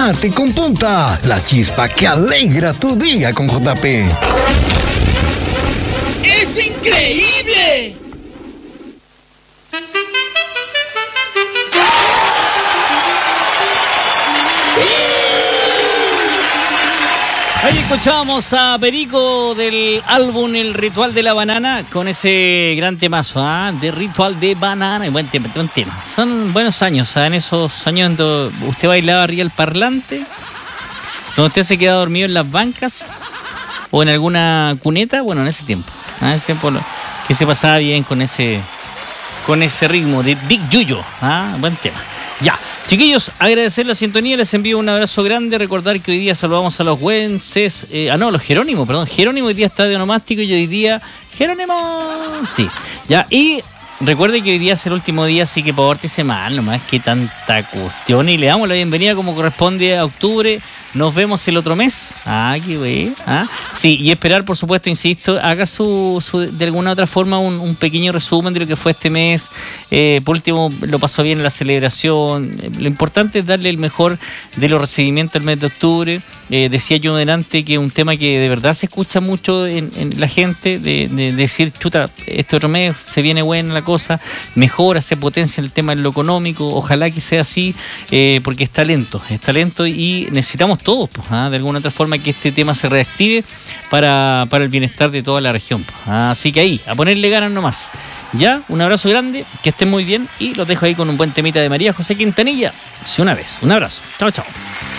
Date con Punta, la chispa que alegra tu día con JP. ¡Es increíble! Ahí escuchábamos a Perico del álbum El Ritual de la Banana con ese gran temazo, de Ritual de Banana. Y buen tema. Son buenos años, en esos años donde usted bailaba arriba del parlante, donde usted se quedaba dormido en las bancas o en alguna cuneta. Bueno, en ese tiempo, que se pasaba bien con ese ritmo de Big Yuyo. Buen tema. Ya, chiquillos, agradecer la sintonía, les envío un abrazo grande, recordar que hoy día saludamos a los güenses, los Jerónimo hoy día está de onomástico y hoy día, Jerónimo, sí, ya, y recuerde que hoy día es el último día, así que pórtese mal, nomás que tanta cuestión, y le damos la bienvenida como corresponde a octubre. Nos vemos el otro mes. Qué bueno. Sí, y esperar, por supuesto, insisto, haga de alguna otra forma un pequeño resumen de lo que fue este mes. Por último, lo pasó bien en la celebración. Lo importante es darle el mejor de los recibimientos al mes de octubre. Decía yo delante que un tema que de verdad se escucha mucho en la gente, de decir, chuta, este otro mes se viene buena la cosa, mejora, se potencia el tema en lo económico. Ojalá que sea así, porque es talento y necesitamos todos, de alguna otra forma, que este tema se reactive para el bienestar de toda la región. Así que ahí, a ponerle ganas nomás. Ya, un abrazo grande, que estén muy bien y los dejo ahí con un buen temita de María José Quintanilla. Sí, una vez, un abrazo. Chao, chao.